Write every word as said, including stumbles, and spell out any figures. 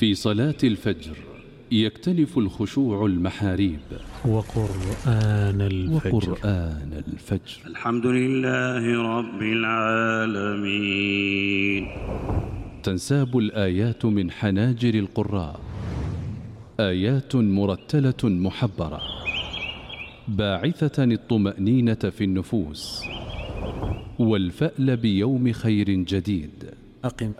في صلاة الفجر يكتنف الخشوع المحاريب. وقرآن الفجر وقرآن الفجر. الحمد لله رب العالمين. تنساب الآيات من حناجر القراء، آيات مرتلة محبرة باعثة الطمأنينة في النفوس والفأل بيوم خير جديد. أقم